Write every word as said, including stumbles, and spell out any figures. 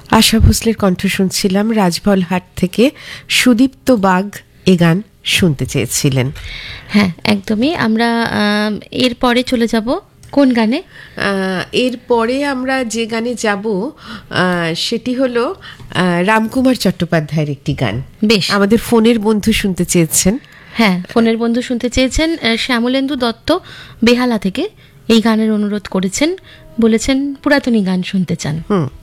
আশা ভোসলের কণ্ঠ শুনছিলাম। রাজবলহাট থেকে সুদীপ্ত বাগ এ গান শুনতে চেয়েছিলেন। হ্যাঁ, একদমই। আমরা এরপরে চলে যাব কোন গানে? এরপরে আমরা যে গানে যাব সেটি হলো রামকুমার চট্টোপাধ্যায়ের একটি গান। বেশ, আমাদের ফোনের বন্ধু শুনতে চেয়েছেন। হ্যাঁ, ফোনের বন্ধু শুনতে চেয়েছেন। শ্যামলেন্দু দত্ত বেহালা থেকে এই গানের অনুরোধ করেছেন, বলেছেন পুরাতনী গান শুনতে চান। হুম